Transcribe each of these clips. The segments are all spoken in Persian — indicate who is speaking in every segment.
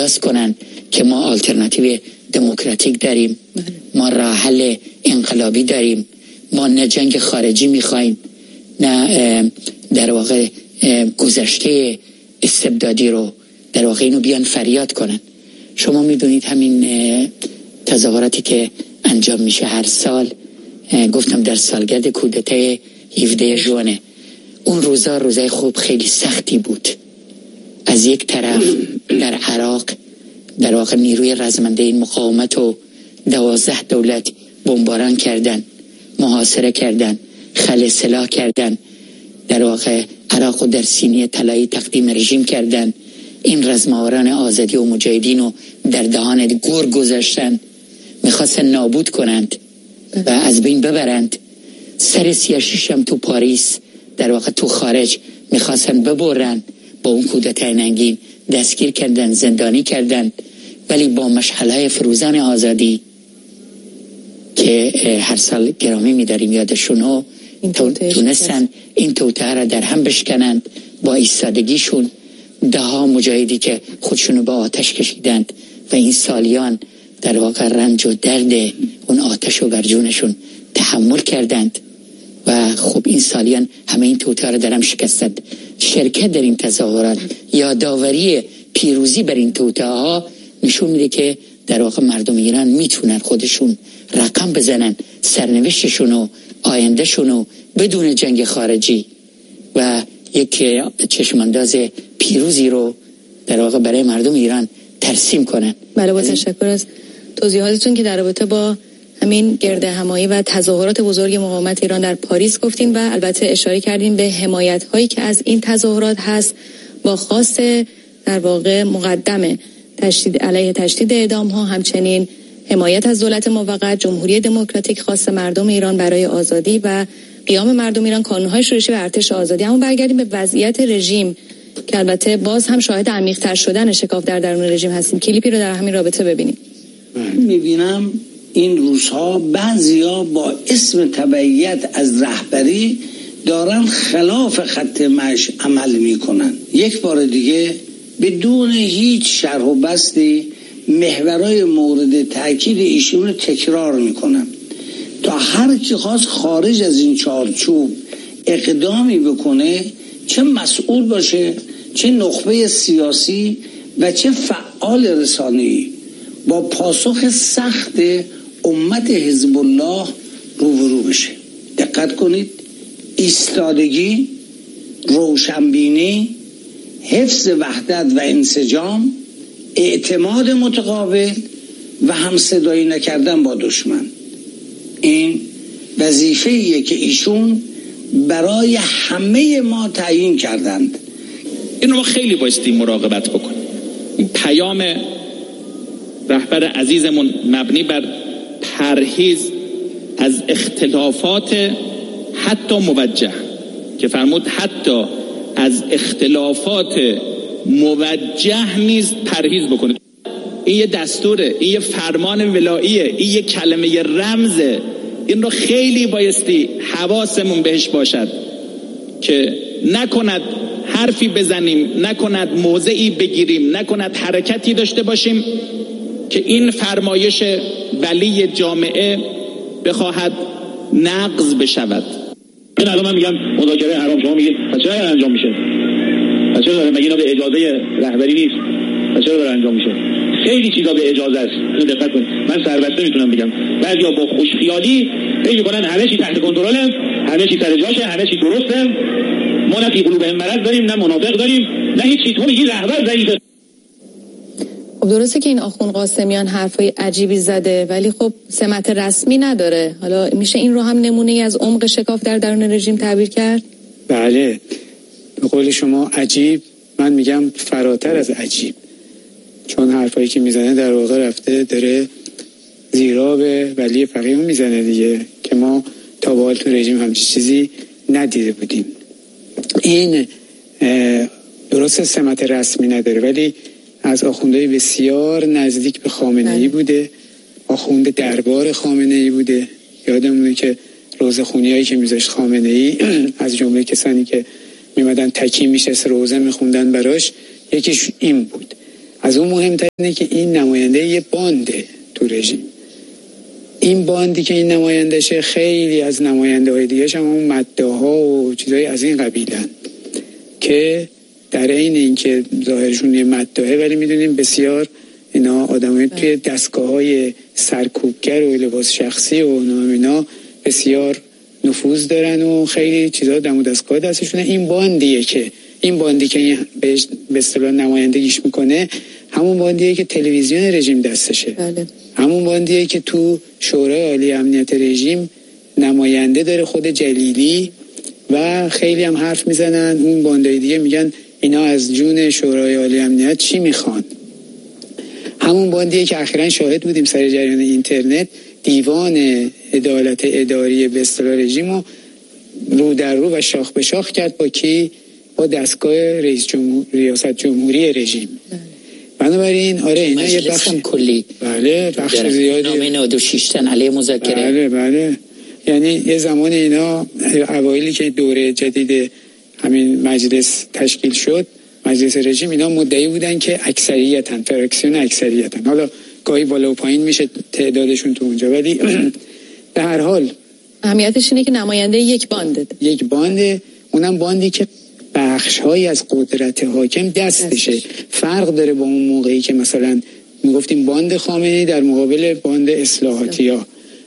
Speaker 1: احساس کنن که ما آلترناتیو دموکراتیک داریم، ما راه حل انقلابی داریم، ما نه جنگ خارجی میخوایم نه در واقع گذشته استبدادی رو، در واقع اینو بیان فریاد کنن. شما میدونید همین تظاهراتی که انجام میشه هر سال، گفتم در سالگرد کودتای 17 ژوئن، اون روزای خوب خیلی سختی بود. از یک طرف در عراق در واقع نیروی رزمنده این مقاومت و 12 دولت بمباران کردن، محاصره کردن، خلع سلاح کردن، در واقع عراق رو در سینه طلایی تقدیم رژیم کردن. این رزماوران آزادی و مجاهدین رو در دهان گور گذاشتن، میخواستن نابود کنند و از بین ببرند. سر 36 هم تو پاریس در واقع تو خارج میخواستن ببرن، با اون کودتای ننگین دستگیر کردن، زندانی کردن. ولی با مشعل‌های فروزان آزادی که هر سال گرامی می‌داریم یادشونو، تونستن این توطئه را در هم بشکنند. با ایستادگیشون ده‌ها مجاهدی که خودشونو به آتش کشیدند و این سالیان در واقع رنج و درد اون آتش رو بر جونشون تحمل کردند و خب این سالیان همه این توطئه را در هم شکستند. شرکت در این تظاهرات، یادآوری پیروزی بر این توطئه ها نشون میده که در واقع مردم ایران میتونن خودشون رقم بزنن سرنوشتشون و آیندهشون رو بدون جنگ خارجی و یک چشمانداز پیروزی رو در واقع برای مردم ایران ترسیم کنن.
Speaker 2: بله، با تشکر از توضیحاتتون که در رابطه با همین گرد همایی و تظاهرات بزرگ مقاومت ایران در پاریس گفتین و البته اشاره کردین به حمایت هایی که از این تظاهرات هست با خواست در واقع مقدم علیه تشدید اعدام ها، همچنین حمایت از دولت موقت جمهوری دموکراتیک، خواست مردم ایران برای آزادی و قیام مردم ایران، کانون‌های شورشی و ارتش آزادی. اما برگردیم به وضعیت رژیم که البته باز هم شاهد عمیق‌تر شدن شکاف در درون رژیم هستیم. کلیپی رو در همین رابطه ببینیم.
Speaker 3: می‌بینم این روزها بعضیا با اسم تبعیت از رهبری دارن خلاف خط مشی عمل میکنن. یک بار دیگه بدون هیچ شرح و بستی محورهای مورد تاکید ایشون رو تکرار میکنن تا هر کی خواست خارج از این چارچوب اقدامی بکنه، چه مسئول باشه، چه نخبه سیاسی و چه فعال رسانه‌ای، با پاسخ سخت امت حزب الله روبرو بشه. دقت کنید، ایستادگی، روشنبینی، حفظ وحدت و انسجام، اعتماد متقابل و همصدایی نکردن با دشمن، این وظیفه‌ایه که ایشون برای همه ما تعیین کردند.
Speaker 4: اینو ما خیلی بایستی مراقبت بکنیم. پیام رهبر عزیزمون مبنی بر پرهیز از اختلافات حتی موجه که فرمود حتی از اختلافات موجه نیز پرهیز بکنید. این یه دستوره، این یه فرمان ولاییه، این یه کلمه رمزه. این رو خیلی بایستی حواسمون بهش باشد که نکند حرفی بزنیم، نکند موضعی بگیریم، نکند حرکتی داشته باشیم که این فرمایش ولی جامعه بخواهد نقض بشود.
Speaker 5: این الان من میگم مذاکره حرام، شما میگید پس چرا انجام میشه؟ پس چرا داره؟ مگه اینا به اجازه رهبری نیست؟ پس چرا داره انجام میشه؟ خیلی چیزا به اجازه است. اینو دقت کنید. من سربسته میتونم بگم بعضیا با خوشخیالی فکر میکنن همه چی تحت کنترله، همه چی سر جاشه، همه چی درسته. ما نه فی قلوبهم مرض داریم، نه منافق داریم، نه هیچ چیز. تو میگی رهبر ضعیفه.
Speaker 2: خب درسته که این آخوند قاسمیان حرفای عجیبی زده، ولی خب سمت رسمی نداره. حالا میشه این رو هم نمونه ای از عمق شکاف در درون رژیم تعبیر کرد؟
Speaker 6: بله، به قول شما عجیب، من میگم فراتر از عجیب، چون حرفایی که میزنه در واقع رفته داره زیرا به ولی فقیه میزنه دیگه، که ما تا به حال تو رژیم همچین چیزی ندیده بودیم. این درست سمت رسمی نداره، ولی از آخوندهای بسیار نزدیک به خامنه‌ای بوده، آخوند دربار خامنه‌ای بوده. یادمونه که روزه‌خونیایی که میذاشت خامنه‌ای از جمله کسانی که میمدن تکی میشست روزه میخوندن براش، یکیش این بود. از از اون مهمتر اینه که این نماینده یه بانده تو رژیم. این باندی که این نمایندشه خیلی از نماینده های دیگه هم اون مداها و چیزایی از این قبیلن که در این اینکه ظاهرشون یه مداهه ولی میدونیم بسیار اینا آدمای توی دستگاه‌های سرکوبگر و لباس شخصی و اینا بسیار نفوذ دارن و خیلی چیزا دم دستگاه دستشونه. این باندی که به اصطلاح نمایندگیش میکنه همون باندیه که تلویزیون رژیم دستشه. بله. همون باندیه که تو شورای عالی امنیت رژیم نماینده داره خود جلیلی و خیلی هم حرف میزنن اون باندای دیگه میگن اینا از جون شورای عالی امنیت چی میخوان. همون باندیه که اخیراً شاهد بودیم سر جریان اینترنت دیوان عدالت اداری به اصطلاح رژیمو رو در رو و شاخ به شاخ کرد با کی؟ با دستگاه ریاست جمهوری رژیم. بنابراین آره اینا یه بخش
Speaker 1: کلی
Speaker 6: بله بخش زیادی
Speaker 1: نامه 96 تن علیه مذاکره
Speaker 6: بله یعنی یه زمان اینا اوایلی که دوره جدید همین مجلس تشکیل شد مجلس رژیم اینا مدعی بودن که اکثریتن فراکسیون اکثریتن حالا گاهی بالا و پایین میشه تعدادشون تو اونجا ولی به هر حال
Speaker 2: اهمیتش اینه که نماینده یک بانده اونم باندی که بخش‌هایی از قدرت حاکم دستشه. فرق داره با اون موقعی که مثلا میگفتیم باند خامنه‌ای در مقابل باند اصلاحاتی‌ها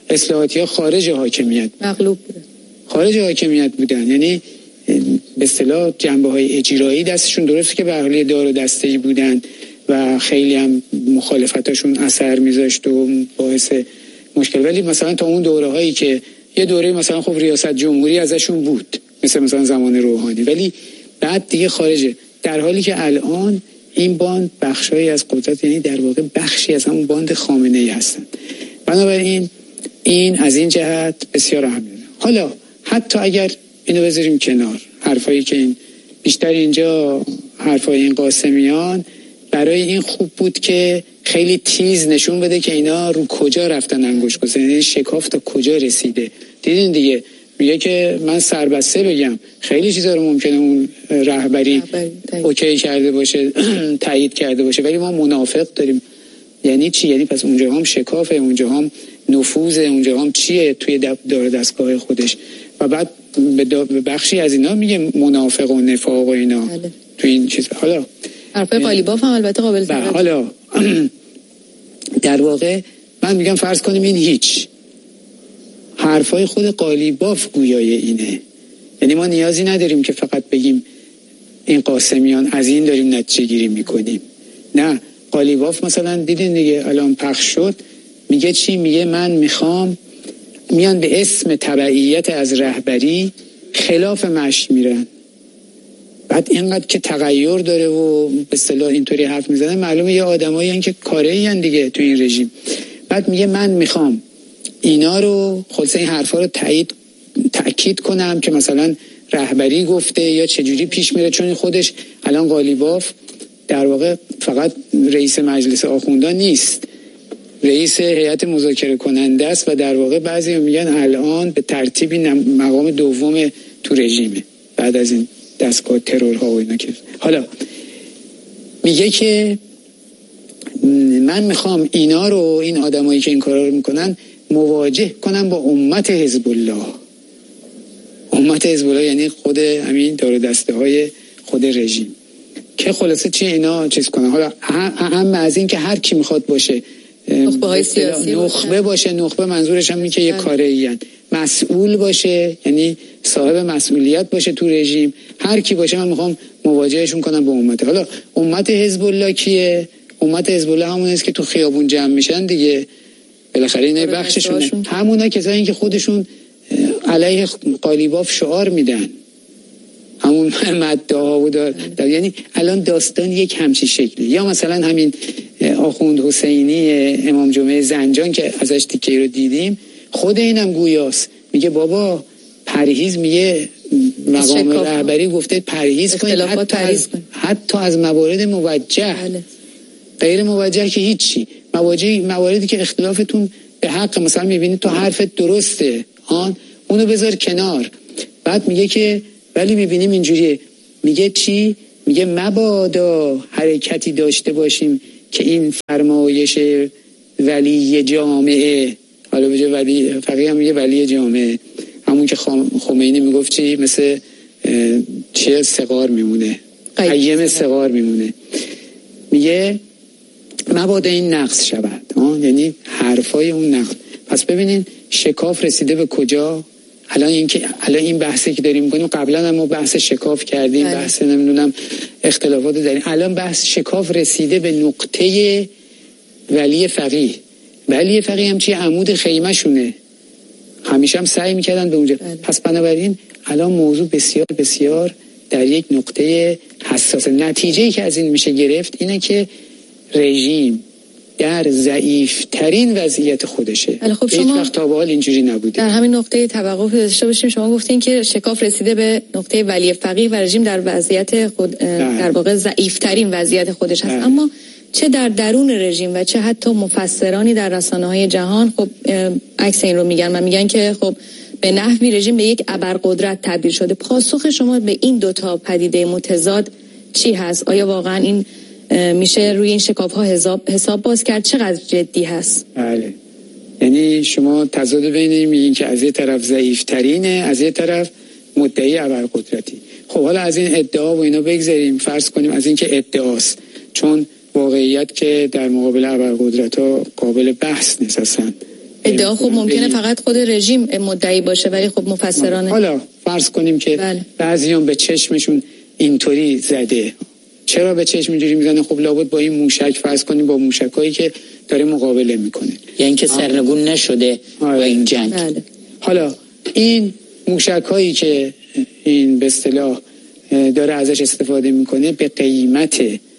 Speaker 2: خارج حاکمیت مغلوب بودن
Speaker 6: خارج حاکمیت بودن یعنی به اصطلاح جنبه‌های اجرایی دستشون درسته که به حال دار و دسته‌ای بودن و خیلی هم مخالفتاشون اثر میذاشت و باعث مشکل ولی مثلا تا اون دوره‌هایی که یه دوره مثلا خب ریاست جمهوری ازشون بود مثلا زمان روحانی ولی بعد دیگه خارجه در حالی که الان این باند بخشایی از قدرت یعنی در واقع بخشی از همون باند خامنه‌ای هستن. بنابراین این از این جهت بسیار اهمیت. حالا حتی اگر اینو بذاریم کنار حرفایی که این بیشتر اینجا حرفای این قاسمیان برای این خوب بود که خیلی تیز نشون بده که اینا رو کجا رفتن انگشت گذاشتن یعنی شکاف تا کجا رسیده. دیدین دیگه میگه که من سربسته بگم خیلی چیزا رو ممکنه اون رهبری اوکی کرده باشه تایید کرده باشه ولی ما منافق داریم. یعنی چی؟ یعنی پس اونجا هم شکافه اونجا هم نفوذه اونجا هم چیه توی دار دستگاه خودش و بعد به بخشی از اینا میگه منافق و نفاق و اینا توی این چیز. حالا
Speaker 2: حرفای قالیباف هم البته قابل توجه.
Speaker 6: حالا در واقع من میگم فرض کنیم این هیچ حرفای خود قالیباف گویای اینه یعنی ما نیازی نداریم که فقط بگیم این قاسمیان از این داریم نتیجه گیری میکنیم. نه قالیباف مثلا دیدین دیگه الان پخش شد میگه چی؟ میگه من میخوام میان به اسم تبعیت از رهبری خلاف مشی میرن بعد اینقدر که تغییر داره و به اصطلاح اینطوری حرف میزنه معلومه یه آدمایی هستن که کاری هستن دیگه تو این رژیم. بعد میگه من میخوام اینا رو خلاصه این حرفا رو تأکید کنم که مثلا رهبری گفته یا چجوری پیش میره چون خودش الان قالیباف در واقع فقط رئیس مجلس آخوندان نیست رئیس هیئت مذاکره کننده است و در واقع بعضی میگن الان به ترتیبی مقام دوم تو رژیمه بعد از این دستگاه ترورها و اینا که حالا میگه که من میخوام اینا رو این آدمایی که این کارا رو میکنن مواجه کنم با امت حزب الله. امت حزب الله یعنی خود همین دار دسته های خود رژیم که خلاصه چی اینا چیز کنن. حالا اهم از این که هر کی میخواد باشه نخبه باشه نخبه منظورش هم اینه که یه کاری ان مسئول باشه یعنی صاحب مسئولیت باشه تو رژیم هر کی باشه من میخوام مواجهشون کنم با امت. حالا امت حزب الله کیه؟ امت حزب الله همون است که تو خیابون جمع میشن دیگه بالاخره اینا بخششونه همونا کسایی که خودشون علیه قالیباف شعار میدن همون مدعا و یعنی الان داستان یک همچین شکلی یا مثلا همین آخوند حسینی امام جمعه زنجان که ازش تیکه رو دیدیم خود اینم گویاست میگه بابا پرهیز میگه مقام رهبری گفته پرهیز کنید حتی از موارد موجه غیر موجه که هیچی مواردی که اختلافتون به حق مثلا میبینید تو حرفت درسته اونو بذار کنار. بعد میگه که ولی میبینیم اینجوریه میگه چی؟ میگه مبادا حرکتی داشته باشیم که این فرمایش ولی جامعه، حالا به جای ولی فقیه هم میگه ولی جامعه، همون که خمینی میگفت چی، مثل چیه صغار میمونه، قیم صغار میمونه، میگه مبادا این نقص شود، یعنی حرفای اون نقص. پس ببینین شکاف رسیده به کجا؟ الان این بحثی که داریم می‌کنیم، قبلا هم ما بحث شکاف کردیم، بحث نمیدونم اختلافات داریم، الان بحث شکاف رسیده به نقطه ولی فقیه. ولی فقیه هم چی؟ عمود خیمه شونه، همیشه هم سعی میکردن به اونجا. پس بنابراین الان موضوع بسیار بسیار در یک نقطه حساس. نتیجه‌ای که از این میشه گرفت اینه که رژیم در ضعیف‌ترین وضعیت خودشه.
Speaker 2: خب
Speaker 6: هیچ وقت تا به حال اینجوری نبوده.
Speaker 2: در همین نقطه توقف داشته باشیم. شما گفتین که شکاف رسیده به نقطه ولی فقیه و رژیم در وضعیت خود در واقع ضعیف‌ترین وضعیت خودش هست. اما چه در درون رژیم و چه حتی مفسرانی در رسانه‌های جهان خب عکس این رو میگن و میگن که خب به نحوی رژیم به یک ابرقدرت تبدیل شده. پاسخ شما به این دوتا پدیده متضاد چی هست؟ آیا واقعا این میشه روی این شکاف‌ها حساب باز کرد؟ چقدر جدی هست؟
Speaker 6: بله، یعنی شما تضاد بین میگین که از یه طرف ضعیف‌ترینه، از یه طرف مدعی ابرقدرتی. خب حالا از این ادعا و اینا بگذاریم، فرض کنیم از این که ادعاست، چون واقعیت که در مقابل ابرقدرت‌ها قابل بحث نیست اصلا.
Speaker 2: ادعا خب ممکنه فقط خود رژیم مدعی باشه، ولی خب مفسرانه.
Speaker 6: حالا فرض کنیم که بعضیان به چشمشون اینطوری زده. چرا به چشم اینجوری میزنه؟ خب لابد با این موشک، فرض کنیم با موشکایی که داره مقابله میکنه،
Speaker 1: یعنی که سرنگون نشده با این جنگ.
Speaker 6: حالا این موشکایی که این به اصطلاح داره ازش استفاده میکنه به قیمت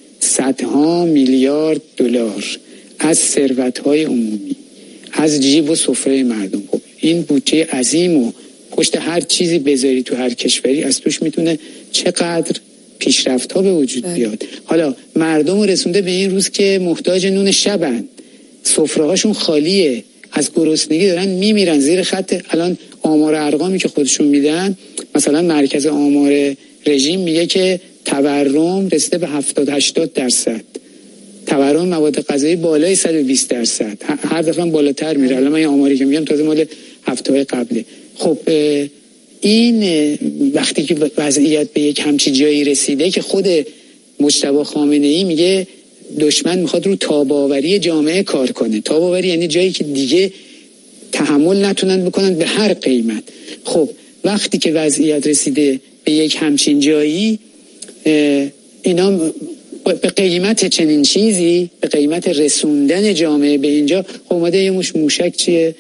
Speaker 6: صدها میلیارد دلار از ثروت‌های عمومی، از جیب و سفره مردم. خب این بودجه عظیم و پشت هر چیزی بذاری تو هر کشوری از توش میتونه چقدر پیشرفت‌ها به وجود بیاد. حالا مردم رسونده به این روز که محتاج نون شبن، سفره‌هاشون خالیه، از گرسنگی دارن میمیرن زیر خط. الان آمار ارقامی که خودشون میدن، مثلا مرکز آمار رژیم میگه که تورم رسیده به 70-80%، تورم مواد غذایی بالای 120%، هر دفعه بالاتر میره. الان من این آماری که میگم تازه مال هفته‌های قبله. خب این وقتی که وضعیت به یک همچین جایی رسیده که خود مجتبی خامنه‌ای میگه دشمن میخواد رو تاب‌آوری جامعه کار کنه. تاب‌آوری یعنی جایی که دیگه تحمل نتونن بکنن به هر قیمت. خب وقتی که وضعیت رسیده به یک همچین جایی، اینا به قیمت چنین چیزی، به قیمت رسوندن جامعه به اینجا، خب اومده یه موشک چیه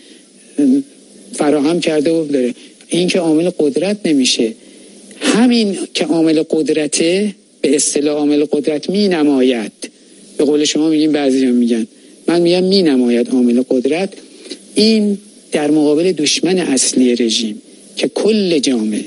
Speaker 6: فراهم کرده و داره. این که عامل قدرت نمیشه. همین که عامل قدرته، به اصطلاح عامل قدرت می نماید. به قول شما میگین، بعضی هم میگن، من میگم می نماید عامل قدرت. این در مقابل دشمن اصلی رژیم که کل جامعه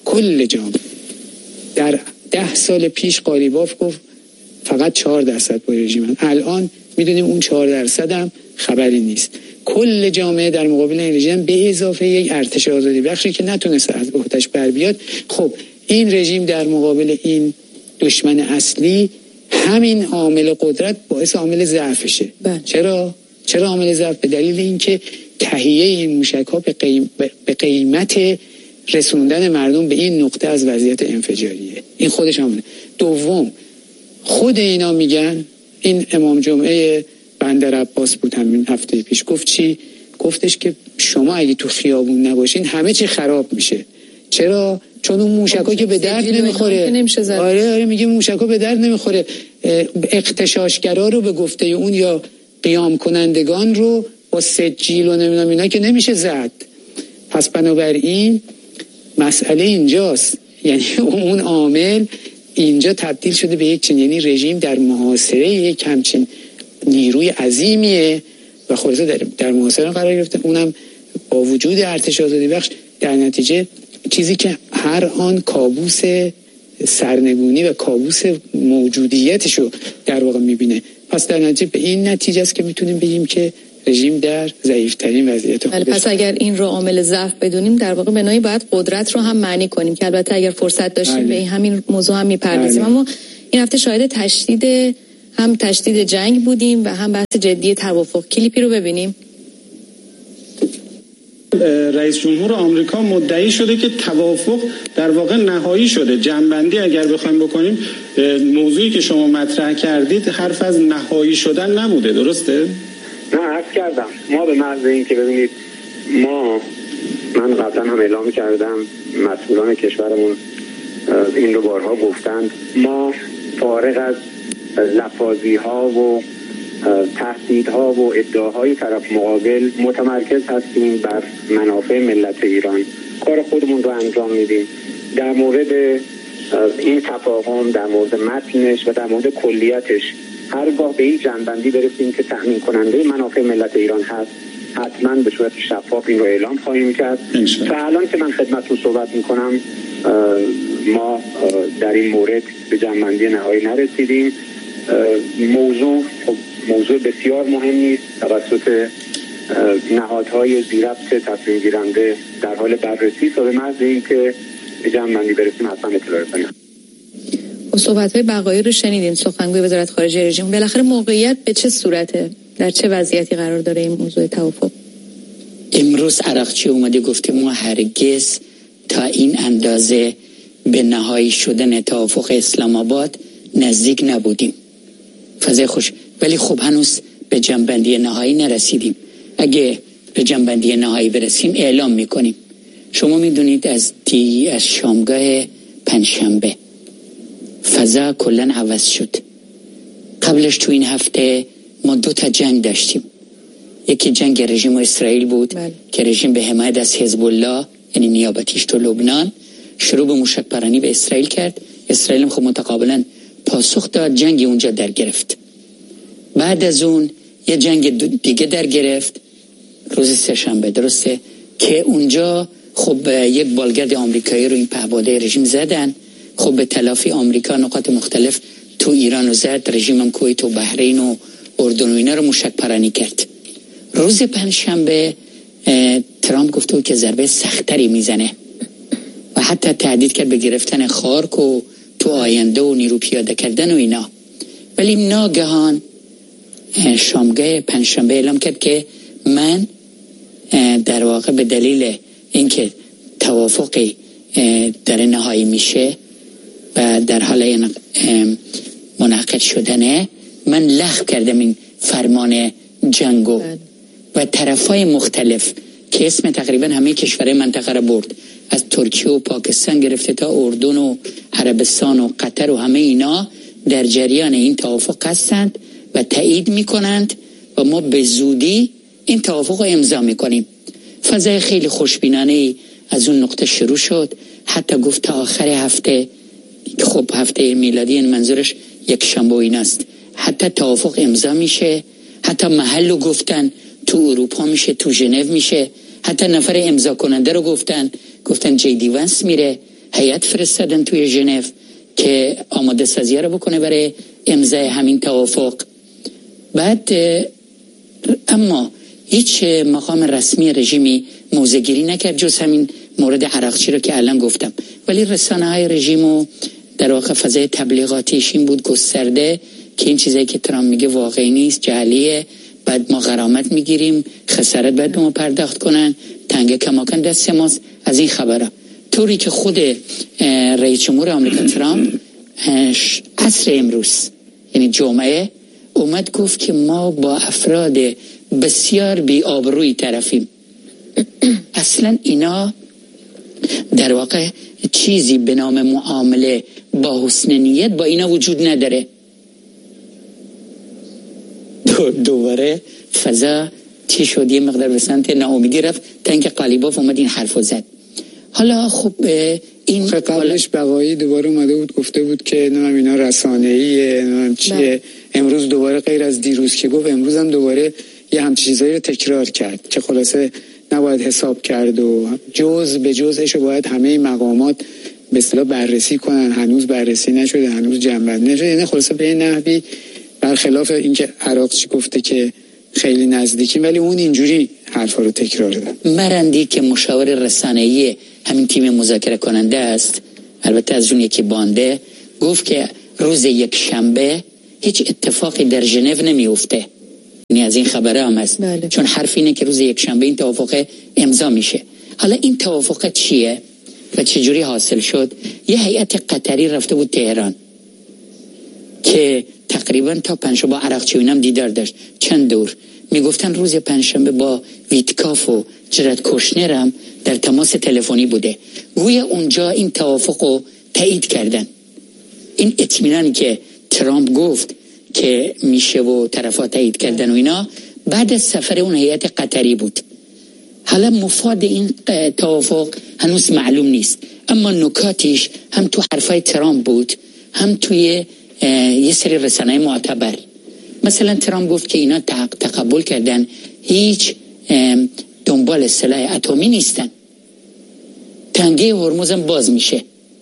Speaker 6: در 10 سال پیش قالیباف گفت فقط 4% با رژیم، الان میدونیم اون 4% هم خبری نیست. کل جامعه در مقابل این رژیم به اضافه یک ارتش آزادی بخشی که نتونست از عهده‌اش بر بیاد. خب این رژیم در مقابل این دشمن اصلی، همین عامل قدرت باعث عامل ضعفشه. چرا عامل ضعف؟ به دلیل اینکه تهیه این موشک‌ها به قیمت رسوندن مردم به این نقطه از وضعیت انفجاریه. این خودش همونه. دوم، خود اینا میگن، این امام جمعه بندر عباس بود همین هفته پیش، گفت چی؟ گفتش که شما اگه تو خیابون نباشین همه چی خراب میشه. چرا؟ چون اون موشک‌ها که به درد نمیخوره. آره میگه موشک‌ها به درد نمیخوره. اغتشاشگرا رو به گفته اون یا قیام کنندگان رو با سجیل و نمیدونم اینا که نمیشه زد. پس بنابراین مسئله اینجاست، یعنی اون عامل اینجا تبدیل شده به یک چنین، یعنی رژیم در محاصره یک همچین نیروی عظیمیه و خلاصه در محاصره قرار گرفته، اونم با وجود ارتش آزادی بخش. در نتیجه چیزی که هر آن کابوس سرنگونی و کابوس موجودیتشو در واقع میبینه. پس در نتیجه به این نتیجه است که میتونیم بگیم که رژیم در ضعیف‌ترین وضعیت خودش.
Speaker 2: پس اگر این رو عامل ضعف بدونیم، در واقع بنایی باید قدرت رو هم معنی کنیم که البته اگر فرصت داشتیم به همین موضوع هم میپردازیم. اما این هفته شاهد تشدید هم تشدید جنگ بودیم و هم بحث جدی توافق. کلیپی رو ببینیم.
Speaker 7: رئیس جمهور آمریکا مدعی شده که توافق در واقع نهایی شده. جمع‌بندی اگر بخوایم بکنیم، موضوعی که شما مطرح کردید حرف از نهایی شدن نبوده، درسته؟
Speaker 8: نه، عرض کردم ما به محض این که ببینید من قبلا هم اعلام کردم، مسئولان کشورمون این رو بارها گفتند، ما فارغ از لفاظی ها و تهدیدها و ادعاهای طرف مقابل متمرکز هستیم بر منافع ملت ایران. کار خودمون رو انجام میدیم. در مورد این تفاهم، در مورد متنش و در مورد کلیتش هرگاه به این جنبندی برسیم که تأمین کننده منافع ملت ایران هست، حتما به صورت شفاف این رو اعلام خواهیم کرد. تا الان که من خدمتتون صحبت میکنم ما در این مورد به جنبندی نهایی نرسیدیم. موضوع بسیار مهمی است، توسط نهادهای زیربط تصمیم گیرنده در حال بررسی تا به محض اینکه به جنبندی برسیم حتما اطلاع رسانیم.
Speaker 2: صحبت‌های بقایی رو شنیدین، سخنگوی وزارت خارجه رژیم. بالاخره موقعیت به چه صورته؟ در چه وضعیتی قرار داره این موضوع توافق؟
Speaker 1: امروز عراقچی اومده گفته ما هرگز تا این اندازه به نهایی شدن توافق اسلام آباد نزدیک نبودیم. فضای خوش، ولی خب هنوز به جنبندی نهایی نرسیدیم. اگه به جنبندی نهایی برسیم اعلام میکنیم. شما میدونید از شامگاه پنجشنبه فضا کلن عوض شد. قبلش تو این هفته ما 2 جنگ داشتیم. یکی جنگ رژیم و اسرائیل بود که رژیم به حمایت از حزب الله، یعنی نیابتیش تو لبنان، شروع به موشک‌پرانی به اسرائیل کرد. اسرائیل هم خب متقابلا پاسخ داد، جنگ اونجا در گرفت. بعد از اون یه جنگ دیگه در گرفت روز سه‌شنبه، درسته، که اونجا خب یک بالگرد آمریکایی رو این پهپادهای رژیم زدن. خب به تلافی آمریکا نقاط مختلف تو ایران رو زد، رژیم هم کویت و بحرین و اردن و اینا رو موشک‌پرانی کرد. روز پنجشنبه ترامپ گفته که ضربه سختری میزنه و حتی تهدید کرد به گرفتن خارک و تو آینده و نیرو پیاده کردن و اینا. ولی ناگهان شامگاه پنجشنبه اعلام کرد که من در واقع به دلیل اینکه توافقی در نهایی میشه و در حال منعقد شدنه، من لغو کردم این فرمان جنگو و طرفای مختلف که اسم تقریبا همه کشورهای منطقه را برد، از ترکیه و پاکستان گرفته تا اردن و عربستان و قطر و همه اینا در جریان این توافق هستند و تایید میکنند و ما به زودی این توافق رو امضا میکنیم. فضای خیلی خوشبینانه از اون نقطه شروع شد. حتی گفت تا آخر هفته، خب هفته میلادی، این منظورش یک شنبه و ایناست، حتی توافق امضا میشه. حتی محل رو گفتن تو اروپا میشه، تو ژنو میشه. حتی نفر امضا کننده رو گفتن جی وانس میره. هیئت فرستادن توی ژنو که آماده سازی رو بکنه برای امضای همین توافق. بعد اما هیچ مقام رسمی رژیمی موضع‌گیری نکرد جز همین مورد عراقچی رو که الان گفتم. ولی رسانه‌های رژیم و در واقع فضای تبلیغاتیش این بود گسترده که این چیزایی که ترامپ میگه واقعی نیست، جعلیه، بعد ما غرامت میگیریم، خسارت باید به ما پرداخت کنن، تنگ کماکان دست ماست. از این خبرها طوری که خود رئیس جمهور آمریکا ترامپ عصر امروز، یعنی جمعه، اومد گفت که ما با افراد بسیار بی آبرویی طرفیم. اصلا اینا در واقع چیزی به نام معامله با حسن نیت با اینا وجود نداره. دوباره فضا چی شد؟ یه مقدار به سمت ناامیدی رفت تا اینکه قالیباف اومد این حرفو زد. حالا خب این
Speaker 6: قبلش بقایی دوباره اومده بود گفته بود که اینا رسانه‌ایه، نمیدونم چیه. امروز دوباره غیر از دیروز که گفت، امروز هم دوباره یه همچین چیزایی رو تکرار کرد که خلاصه نباید حساب کرد و جز به جزش باید همه مقامات به اصطلاح بررسی کنن. هنوز بررسی نشده، هنوز جنبندی نشده. یعنی خلاصه به نحوی برخلاف اینکه عراقچی گفته که خیلی نزدیکیم، ولی اون اینجوری حرفا رو تکرار داد.
Speaker 1: مرندی که مشاور رسانه‌ای همین تیم مذاکره کننده است، البته از اون یکی بانده، گفت که روز یک شنبه هیچ اتفاقی در ژنو نمیفته. یعنی از این خبره هم هست.
Speaker 2: بله.
Speaker 1: چون حرف اینه که روز یکشنبه این توافق امضا میشه. حالا این توافق چیه و چجوری حاصل شد؟ یه هیئت قطری رفته بود تهران که تقریبا تا پنجشنبه با عراقچی‌ها دیدار داشت. چند دور میگفتن روز پنجشنبه با ویتکاف و جرد کوشنر هم در تماس تلفنی بوده. گویا اونجا این توافق رو تایید کردن. این اطمینانی که ترامپ گفت که میشه و طرفا تایید کردن و اینا بعد از سفر اون هیئت قطری بود. حالا مفاد این توافق هنوز معلوم نیست، اما نکاتش هم تو حرفای ترامپ بود هم توی یه سری رسانه‌های معتبر. مثلا ترامپ گفت که اینا تقبل کردن هیچ دنبال سلاح اتمی نیستن، تنگه هرمز هم باز میشه.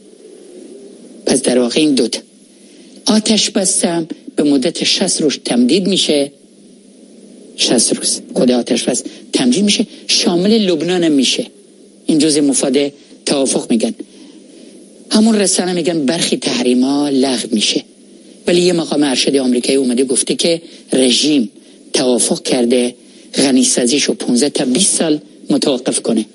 Speaker 1: پس در واقع این دوتا آتش بستم به مدت 60 روز تمدید میشه. 60 روز خود آتش بس تمدید میشه، شامل لبنان میشه. این جزء مفاد توافق میگن. همون رسانه میگن برخی تحریما لغو میشه، ولی یه مقام ارشد آمریکایی اومده گفته که رژیم توافق کرده غنیسازیشو 15 تا 20 سال متوقف کنه.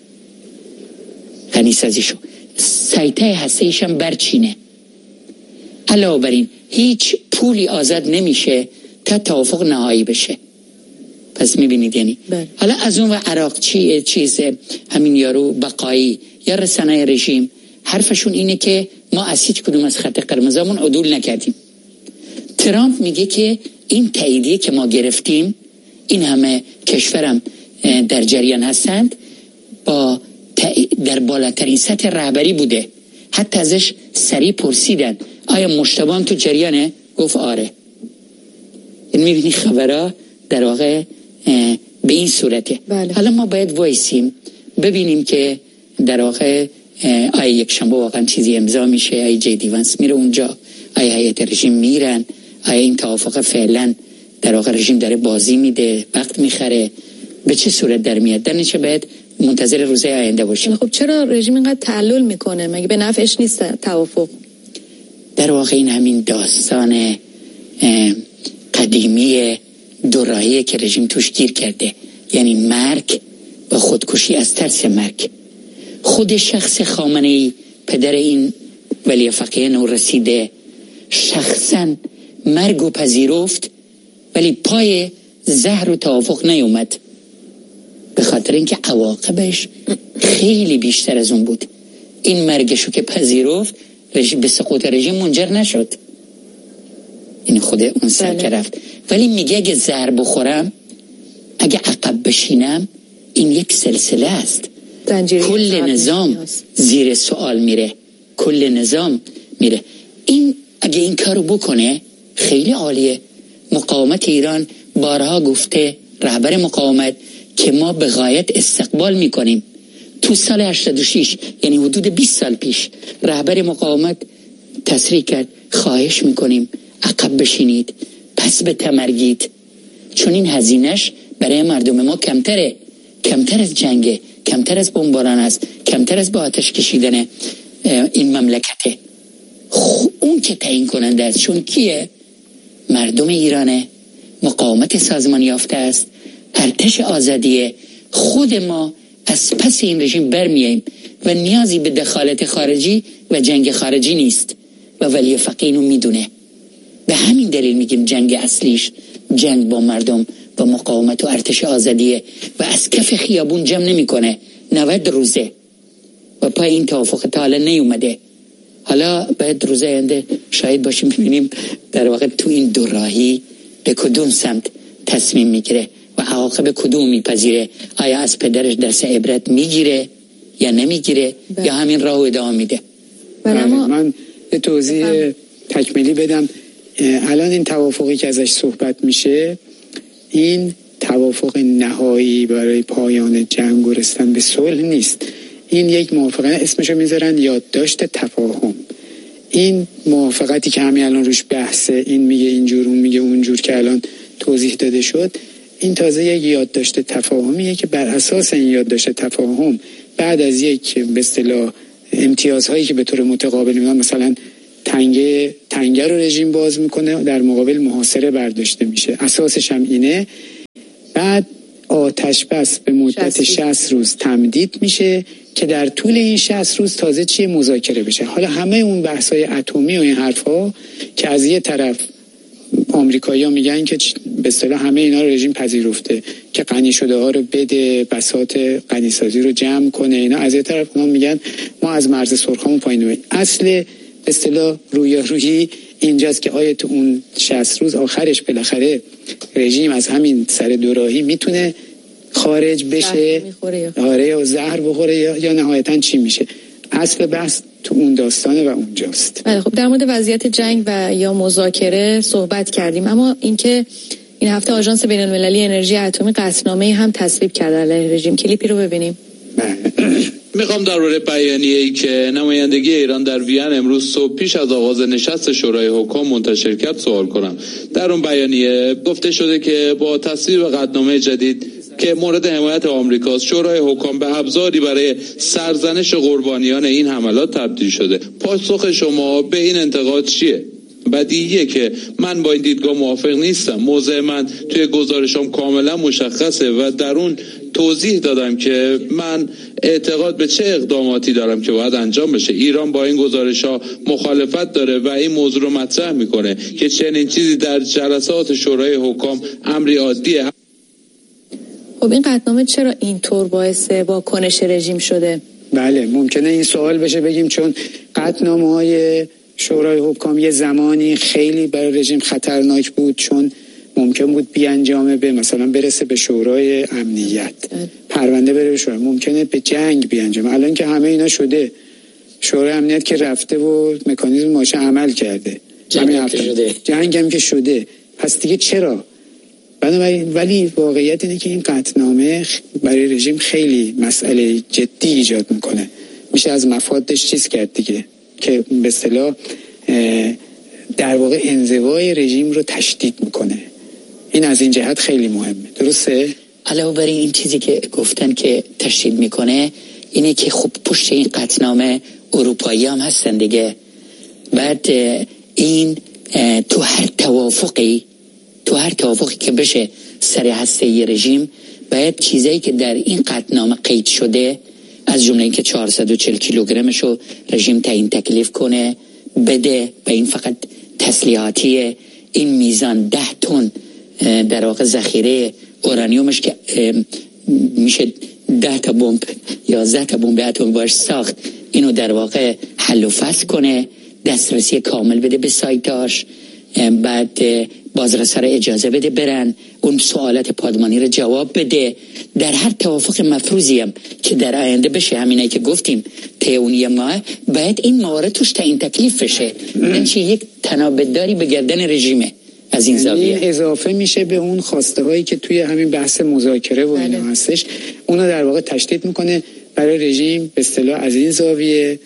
Speaker 1: غنیسازیشو سایته هسته‌ایش هم برچینه. علاوه بر این هیچ پولی آزاد نمیشه تا توافق نهایی بشه. پس میبینید یعنی حالا از اون و عراق چیز همین یارو بقایی یا رسانه رژیم حرفشون اینه که ما از هیچ کدوم از خط قرمزامون عدول نکردیم. ترامپ میگه که این تاییدیه که ما گرفتیم، این همه کشورم در جریان هستند، با در بالاترین سطح رهبری بوده. حتی ازش سریع پرسیدن آیا مجتبی هم تو جریانه؟ گفت آره. این میبینی خبرها در واقع به این صورته.
Speaker 2: بله.
Speaker 1: حالا ما باید وایسیم ببینیم که در واقع آیا یک شنبه واقعا چیزی امضا میشه، آیا جی دی وانس میره اونجا، آیا هیئت رژیم میرن، آیا این توافق فعلا در واقع رژیم داره بازی میده، وقت میخره، به چه صورت در میاد. در نتیجه باید منتظر روزهای آینده باشیم.
Speaker 2: خب چرا رژیم اینقدر تعلل میکنه؟ مگه به نفعش نیست توافق؟
Speaker 1: در واقع این همین داستان قدیمی دوراهی که رژیم توش گیر کرده، یعنی مرگ و خودکشی از ترس مرگ. خود شخص خامنه‌ای پدر این ولی فقیه نورسیده شخصا مرگ و پذیرفت، ولی پای زهر و توافق نیومد، به خاطر اینکه عواقبش خیلی بیشتر از اون بود. این مرگشو که پذیرفت به سقوط رژیم منجر نشد، این خود اون سر که رفت. ولی میگه اگه زهر بخورم، اگه عقب بشینم، این یک سلسله است، کل نظام زیر سوال میره، کل نظام میره. این اگه این کارو بکنه خیلی عالیه. مقاومت ایران بارها گفته، رهبر مقاومت، که ما به غایت استقبال میکنیم. تو سال 86 یعنی حدود 20 سال پیش رهبر مقاومت تصریح کرد خواهش میکنیم عقب بشینید، پس به تمرگید، چون این هزینهش برای مردم ما کمتره، کمتر از جنگه، کمتر از بمباران است، کمتر از با آتش کشیدن این مملکته. اون که تعیین کننده است چون کیه؟ مردم ایرانه، مقاومت سازمان یافته است، ارتش آزادیه. خود ما از پس این رژیم برمیاییم و نیازی به دخالت خارجی و جنگ خارجی نیست و ولی فقیه اینو میدونه. به همین دلیل میگیم جنگ اصلیش جنگ با مردم و مقاومت و ارتش آزادیه و از کف خیابون جمع نمیکنه. 90 روزه و پای این توافق تا حالا نیومده. حالا باید روزه آینده شاهد باشیم ببینیم در واقع تو این دو راهی به کدوم سمت تصمیم میگیره و عواقب کدوم میپذیره. آیا از پدرش درس عبرت میگیره یا نمیگیره یا همین راهو ادامه میده.
Speaker 6: من به توضیح تکمیلی بدم. الان این توافقی که ازش صحبت میشه، این توافق نهایی برای پایان جنگ و رسیدن به صلح نیست. این یک موافقت، اسمشو میذارن یادداشت تفاهم. این موافقتی که همین الان روش بحثه، این میگه اینجور اون میگه اونجور که الان توضیح داده شد، این تازه یک یادداشت تفاهمیه که بر اساس این یادداشت تفاهم بعد از یک به اصطلاح امتیازهایی که به طور متقابل میدن، مثلا تنگه رو رژیم باز میکنه، در مقابل محاصره برداشته میشه. اساسش هم اینه. بعد آتش بس به مدت 60 روز تمدید میشه که در طول این 60 روز تازه چیه مذاکره بشه. حالا همه اون بحث‌های اتمی و این حرفا که از یه طرف آمریکایی‌ها میگن که به اصطلاح همه اینا رو رژیم پذیرفته که غنی شده ها رو بده، بساط غنیسازی رو جمع کنه، اینا از یه طرف اونا میگن ما از مرز سرخمون پایین نمی‌ریم. اصل به اصطلاح رویارویی اینجاست که آیا تو اون 60 روز آخرش بالاخره رژیم از همین سر دوراهی میتونه خارج بشه، آره، یا زهر بخوره یا نهایتاً چی میشه. اصل بحث تو اون داستانه و اونجاست.
Speaker 2: بله، خب در مورد وضعیت جنگ و یا مذاکره صحبت کردیم، اما اینکه این هفته آژانس بین‌المللی انرژی اتمی قطعنامه‌ای هم تصویب کرده علیه رژیم. کلیپی رو ببینیم.
Speaker 9: میخوام درباره بیانیه‌ای که نمایندگی ایران در وین امروز صبح پیش از آغاز نشست شورای حکام منتشر کرد سوال کنم. در اون بیانیه گفته شده که با تصویب قطعنامه جدید که مورد حمایت آمریکاست، شورای حکام به ابزاری برای سرزنش قربانیان این حملات تبدیل شده. پاسخ شما به این انتقاد چیه؟ بدیهیه که من با این دیدگاه موافق نیستم. موضع من توی گزارشم کاملا مشخصه و در اون توضیح دادم که من اعتقاد به چه اقداماتی دارم که باید انجام بشه. ایران با این گزارش‌ها مخالفت داره و این موضوع رو مطرح میکنه که چنین چیزی در جلسات شورای حکام امری عادیه.
Speaker 2: خب این قطعنامه چرا اینطور باعث واکنش رژیم شده؟
Speaker 6: بله، ممکنه این سوال بشه، بگیم چون قطعنامه‌های شورای حکام یه زمانی خیلی برای رژیم خطرناک بود، چون ممکن بود بیانجامه به مثلا برسه به شورای امنیت، پرونده بره به شورای، ممکنه به جنگ بیانجامه. الان که همه اینا شده، شورای امنیت که رفته و مکانیزم ماشه عمل کرده، جنگ هم که شده، پس دیگه چرا؟ ولی واقعیت اینه که این قطعنامه برای رژیم خیلی مسئله جدی ایجاد میکنه. میشه از مفادش چیز کرد دیگه، که به اصطلاح در واقع انزوای رژیم رو تشدید میکنه. این از این جهت خیلی مهمه. درسته؟
Speaker 1: علاوه بر این چیزی که گفتن که تشدید میکنه اینه که خب پشت این قطعنامه اروپایی هم هستن دیگه. بعد این تو هر توافقی که بشه سر هسته رژیم، باید چیزایی که در این قطعنامه قید شده، از جمله اینکه 440 کیلوگرمشو رژیم تعیین تکلیف کنه بده، به این فقط تسلیحاتی، این میزان 10 تن در واقع ذخیره اورانیومش که میشه 10 تا بمب 11 تا بمب اتمی باش ساخت، اینو در واقع حل و فصل کنه، دسترسی کامل بده به سایتاش، بعد بازرسا را اجازه بده برن، اون سوالات پادمانی رو جواب بده. در هر توافق مفروضی هم که در آینده بشه، همینه که گفتیم طی اون یه ماه باید این موارد توش تعیین تکلیف بشه، این چی یک تنابداری به گردن رژیمه. از این زاویه
Speaker 6: اضافه میشه به اون خواسته هایی که توی همین بحث مذاکره و اینا هستش، اونو در واقع تشدید میکنه برای رژیم، به اصطلاح از این زاویه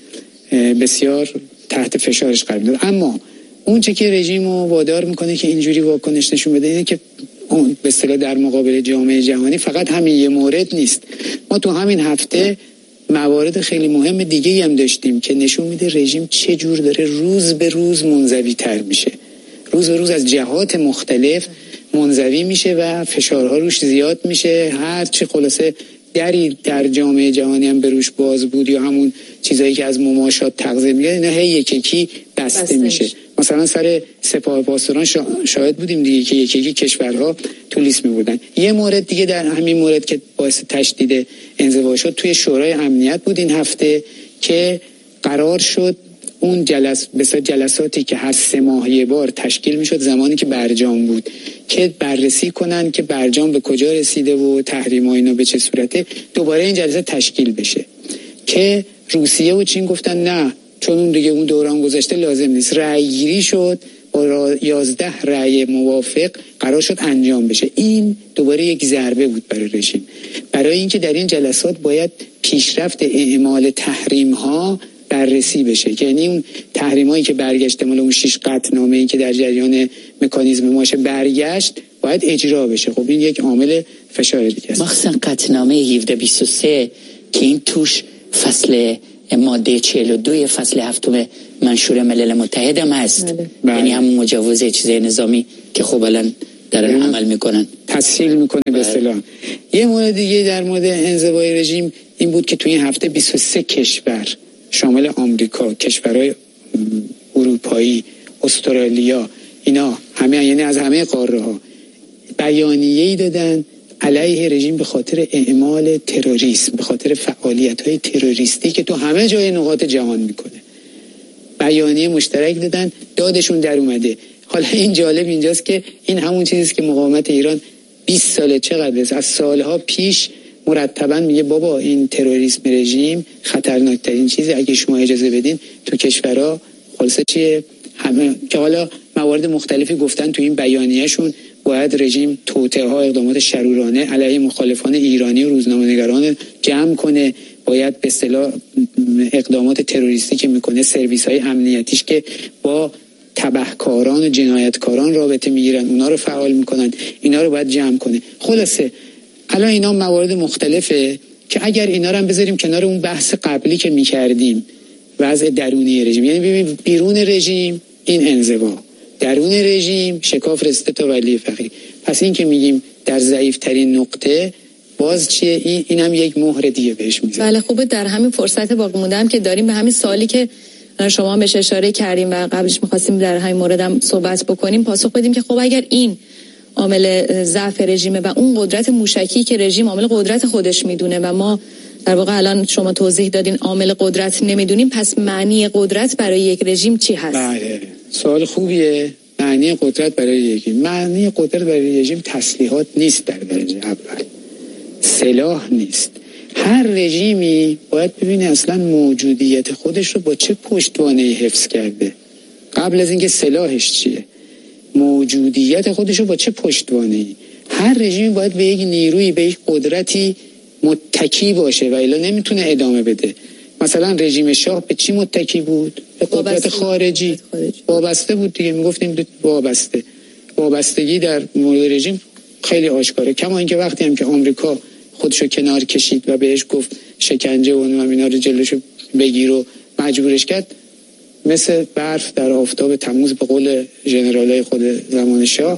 Speaker 6: بسیار تحت فشارش قرار میده. اما اون چه که رژیم رو وادار میکنه که اینجوری واکنش نشون بده اینه که اون به اصطلاح در مقابل جامعه جهانی فقط همین یه مورد نیست. ما تو همین هفته موارد خیلی مهم دیگه هم داشتیم که نشون میده رژیم چه جور داره روز به روز منزوی تر میشه، روز به روز از جهات مختلف منزوی میشه و فشارها روش زیاد میشه. هر چی خلاصه دری در جامعه جهانی هم بروش باز بود یا همون چیزایی که از مماشات تغذیه میگه، اینا هی یکی بسته میشه. مثلا سر سپاه پاسداران شاهد بودیم دیگه که یکی کشورها تو لیست میبردن. یه مورد دیگه در همین مورد که باعث تشدید انزوا شد توی شورای امنیت بود این هفته، که قرار شد اون جلساتی که هر 3 ماه یه بار تشکیل میشد زمانی که برجام بود، که بررسی کنن که برجام به کجا رسیده و تحریم‌ها اینا به چه صورته، دوباره این جلسه تشکیل بشه. که روسیه و چین گفتن نه، چون اون دیگه اون دوران گذشته لازم نیست. رأی گیری شد با 11 رأی موافق قرار شد انجام بشه. این دوباره یک ضربه بود برای رژیم، برای اینکه در این جلسات باید پیشرفت اعمال تحریم‌ها بررسی بشه، که یعنی اون تحریمایی که برگشته مال اون 6 قطعنامه‌ای که در جریان مکانیزم ماشه برگشت باید اجرا بشه. خب این یک عامل فشار دیگه است.
Speaker 1: مخصوصا قطعنامه 1723 که این توش فصل ماده 42 فصل 7 منشور ملل متحد هم هست، یعنی همون مجوز اجزای نظامی که خب الان دارن عمل میکنن،
Speaker 6: تسهیل میکنه به اصطلاح. یه مورد دیگه در مورد انزوای رژیم این بود که توی این هفته 23 کشور شامل آمریکا، کشورهای اروپایی، استرالیا، اینا همه، یعنی از همه قاره ها بیانیه‌ای دادن علیه رژیم به خاطر اعمال تروریسم، به خاطر فعالیت‌های تروریستی که تو همه جای نقاط جهان میکنه. بیانیه مشترک دادن، دادشون در اومده. حالا این جالب اینجاست که این همون چیزیست که مقاومت ایران 20 ساله چقدر از سالها پیش مرتباً میگه بابا این تروریسم رژیم خطرناکترین چیزه، اگه شما اجازه بدین تو کشورها خلاصه چیه همه، که حالا موارد مختلفی گفتن تو این بیانیه‌شون باید رژیم توطئه‌ها، اقدامات شرورانه علیه مخالفان ایرانی و روزنامه‌نگاران جمع کنه، باید به اصطلاح اقدامات تروریستی که میکنه سرویس‌های امنیتیش که با تبهکاران و جنایتکاران رابطه میگیرن اونا رو فعال میکنن، اینا رو باید جمع کنه. خلاصه الان اینا موارد مختلفه که اگر اینا رو هم بذاریم کنار اون بحث قبلی که میکردیم وضع درونی رژیم، یعنی ببین بیرون رژیم این انزوا، درون رژیم شکاف رسیده تا ولی فقیه. پس این که میگیم در ضعیف‌ترین نقطه باز چیه، اینم یک مهر دیگه بهش میزنه.
Speaker 2: بله خوبه در همین فرصت باقی مونده هم که داریم به همین سوالی که شما بهش اشاره کردیم و قبلش می‌خواستیم در همین موردم صحبت بکنیم پاسخ بدیم که خب اگر این عامل ضعف رژیمه و اون قدرت موشکی که رژیم عامل قدرت خودش میدونه و ما در واقع الان شما توضیح دادین عامل قدرت نمیدونیم، پس معنی قدرت برای یک رژیم چی هست؟
Speaker 6: بله سوال خوبیه. معنی قدرت برای معنی قدرت برای رژیم تسلیحات نیست، در درجه اول سلاح نیست. هر رژیمی باید ببینه اصلا موجودیت خودش رو با چه پشتوانه‌ای حفظ کرده، قبل از اینکه سلاحش چیه، موجودیت خودش رو با چه پشتوانه‌ای. هر رژیمی باید به یک نیرویی، به یک قدرتی متکی باشه و الا نمیتونه ادامه بده. مثلا رژیم شاه به چی متکی بود؟ به قدرت خارجی وابسته بود دیگه. میگفتیم وابستگی در مورد رژیم خیلی آشکاره. کما اینکه وقتی هم که آمریکا خودشو کنار کشید و بهش گفت شکنجه و اینا رو جلوشو بگیر و مجبورش کرد، مثل برف در آفتاب تموز به قول ژنرالای خود زمان شاه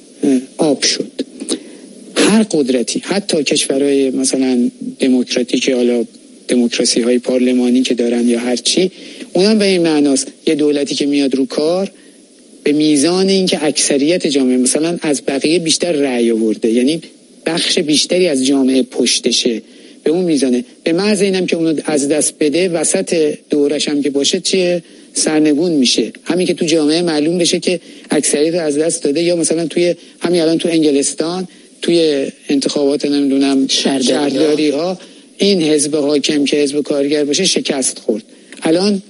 Speaker 6: آب شد. هر قدرتی، حتی کشورهای مثلا دموکراتیک، حالا دموکراسی های پارلمانی که دارن یا هر چی، اونم به این معناست یه دولتی که میاد رو کار به میزان اینکه اکثریت جامعه مثلا از بقیه بیشتر رأی آورده، یعنی بخش بیشتری از جامعه پشتشه، به اون میزانه، به محض اینم که اونو از دست بده وسط دورش هم که باشه چیه سرنگون میشه. همین که تو جامعه معلوم بشه که اکثریت از دست داده، یا مثلا توی همین الان تو انگلستان توی انتخابات نمیدونم شهرداری ها این حزب حاکم که حزب کارگر باشه شکست خورد. الان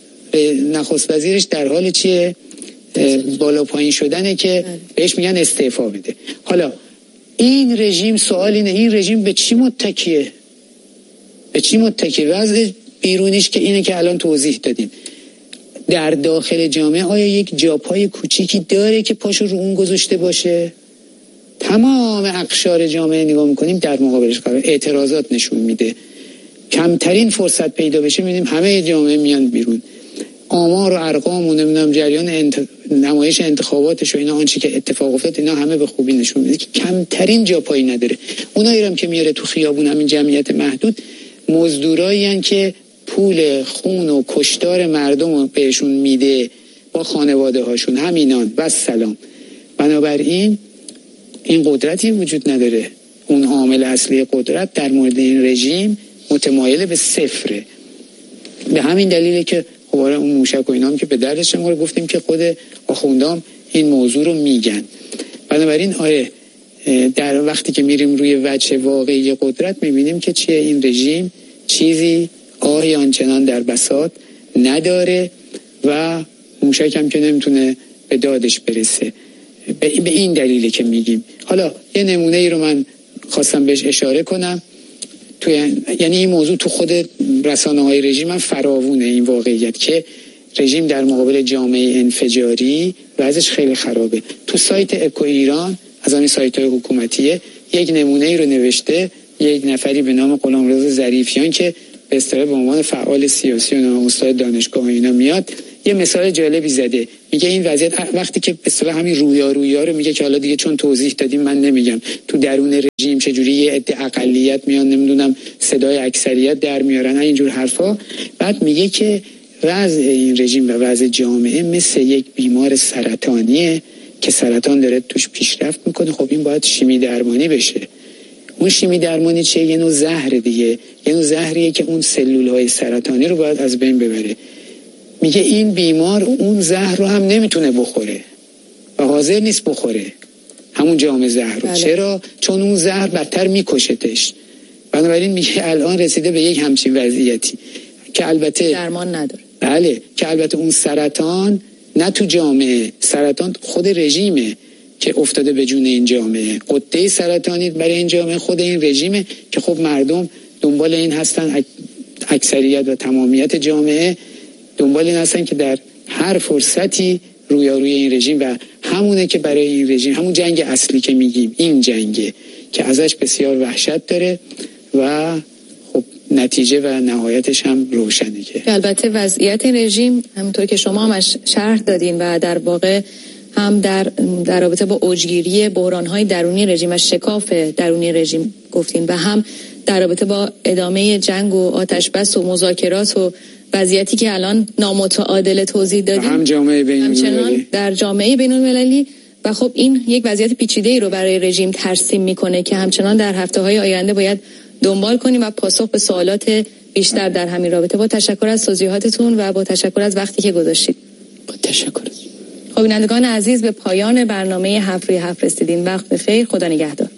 Speaker 6: نخست وزیرش در حال چیه بالا پایین شدنه که بهش میگن استعفا بده. حالا این رژیم سوال اینه این رژیم به چی متکیه؟ به چی متکیه؟ وضع بیرونیش که اینه که الان توضیح دادیم. در داخل جامعه آیا یک جاپای کوچیکی داره که پاشو رو اون گذاشته باشه؟ تمام اقشار جامعه نگاه میکنیم در مقابلش قرار اعتراضات نشون میده. کمترین فرصت پیدا بشه میبینیم همه جامعه میان بیرون. آمار و ارقام و نمیدونم جریان نمایش انتخاباتش و اینا آنچه که اتفاق افتاد اینا همه به خوبی نشون میده که کمترین جاپایی نداره. اونایی هم که میاره تو خیابون همین جمعیت محدود مزدورایی ان که پول خون و کشتار مردم رو بهشون میده با خانواده هاشون، همینان و سلام. بنابراین این قدرتی وجود نداره. اون عامل اصلی قدرت در مورد این رژیم متمایل به صفره. به همین دلیله که خب اون موشک و اینا هم که به دردش ما رو گفتیم که خود آخوندام این موضوع رو میگن. بنابراین در وقتی که میریم روی وجه واقعی قدرت میبینیم که چیه این رژیم چیزی آهی آنچنان در بساط نداره و موشک هم که نمیتونه به دادش برسه. به این دلیله که میگیم. حالا یه نمونه ای رو من خواستم بهش اشاره کنم. یعنی این موضوع تو خود رسانه‌های رژیم هم فراوونه، این واقعیت که رژیم در مقابل جامعه انفجاری وضعش خیلی خرابه. تو سایت اکو ایران از همین سایت‌های حکومتیه یک نمونه ای رو نوشته یک نفری به نام غلامرضا ظریفیان که به اصطلاح به عنوان فعال سیاسی و استاد دانشگاه اینا میاد، یه مثال جالبی زده، میگه این وضعیت وقتی که به اصطلاح همین رویا رو میگه که حالا دیگه چون توضیح دادیم من نمیگم، تو درون رژیم چجوری یه عده اقلیت میان نمیدونم صدای اکثریت در میارن اینجور حرفا. بعد میگه که وضع این رژیم و وضع جامعه مثل یک بیمار سرطانیه که سرطان داره توش پیشرفت میکنه. خب این باید شیمی درمانی بشه. اون شیمی درمانی چیه؟ یه نوع زهر دیگه، یه نوع زهریه که اون سلولهای سرطانی رو باید از بین ببره. میگه این بیمار اون زهر رو هم نمیتونه بخوره و حاضر نیست بخوره همون جام زهر رو. چرا؟ چون اون زهر بدتر میکشتش. بنابراین میگه الان رسیده به یک همچین وضعیتی که البته
Speaker 2: درمان نداره.
Speaker 6: بله، که البته اون سرطان نه تو جامعه، سرطان خود رژیمه که افتاده به جون این جامعه. قطعه سرطانی برای این جامعه خود این رژیمه که خب مردم دنبال این هستن، اکثریت و تمامیت جامعه دنبال این هستن که در هر فرصتی رویاروی این رژیم و همونه که برای این رژیم همون جنگ اصلی که میگیم، این جنگه که ازش بسیار وحشت داره و خب نتیجه و نهایتش هم روشنه. که
Speaker 2: البته وضعیت رژیم همونطور که شما همش شرح دادین و در واقع هم در رابطه با اوجگیری بحران‌های درونی رژیم و شکاف درونی رژیم گفتین و هم در رابطه با ادامه جنگ و آتش بس و مذاکرات و وضعیتی که الان نامتعادل توضیح دادیم،
Speaker 6: هم جامعه بین‌المللی،
Speaker 2: در جامعه بین‌المللی. و خب این یک وضعیت پیچیده‌ای رو برای رژیم ترسیم میکنه که همچنان در هفته‌های آینده باید دنبال کنیم و پاسخ به سوالات بیشتر در همین رابطه. با تشکر از توضیحاتتون و با تشکر از وقتی که گذاشتید.
Speaker 1: با تشکر.
Speaker 2: خب بینندگان عزیز، به پایان برنامه 7 روی 7 رسیدیم. وقت بخیر، خدا نگهدار.